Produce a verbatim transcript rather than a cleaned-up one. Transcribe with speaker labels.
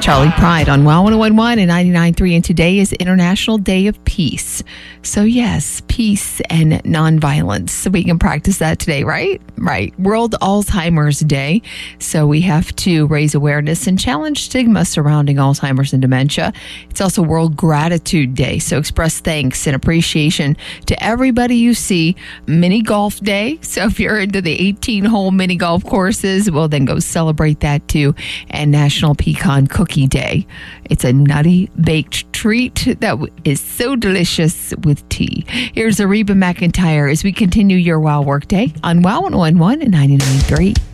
Speaker 1: Charlie Pride on Wow one oh one point one and ninety-nine point three, and today is International Day of Peace. So yes, peace and nonviolence. So we can practice that today, right? Right. World Alzheimer's Day. So we have to raise awareness and challenge stigma surrounding Alzheimer's and dementia. It's also World Gratitude Day. So express thanks and appreciation to everybody you see. Mini Golf Day. So if you're into the eighteen-hole mini golf courses, well, then go celebrate that too. And National Pecan Cookie Day. It's a nutty baked treat that is so delicious with tea. Here's Ariba McIntyre as we continue your Wow Workday on Wow one oh one point one and ninety-nine point three.